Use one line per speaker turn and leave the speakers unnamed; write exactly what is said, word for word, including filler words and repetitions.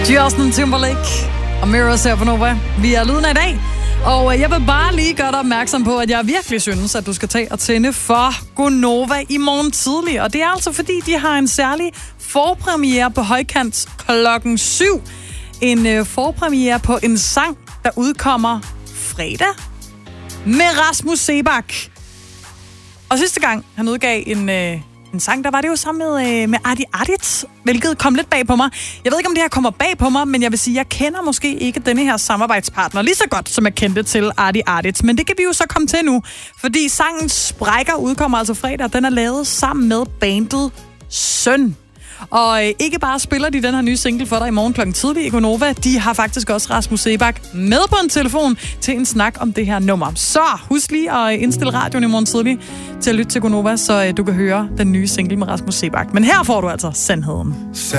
Justin Timberlake og Mirrors her på Nova. Vi er lyden af i dag. Og jeg vil bare lige gøre dig opmærksom på, at jeg virkelig synes, at du skal tage og tænde for Gonova i morgen tidlig. Og det er altså fordi, de har en særlig forpremiere på Højkant klokken syv. En øh, forpremiere på en sang, der udkommer fredag med Rasmus Seebach. Og sidste gang, han udgav en, øh, en sang, der var det jo sammen med, øh, med Adi Adit, hvilket kom lidt bag på mig. Jeg ved ikke, om det her kommer bag på mig, men jeg vil sige, jeg kender måske ikke denne her samarbejdspartner lige så godt, som jeg kendte til Adi Adit. Men det kan vi jo så komme til nu, fordi sangen Sprækker udkommer altså fredag, og den er lavet sammen med bandet Søn. Og øh, ikke bare spiller de den her nye single for dig i morgen klokken tidlig i Gonova, de har faktisk også Rasmus Seebach med på en telefon til en snak om det her nummer. Så husk lige at indstille radioen i morgen tidlig til at lytte til Gonova, så øh, du kan høre den nye single med Rasmus Seebach. Men her får du altså Sandheden.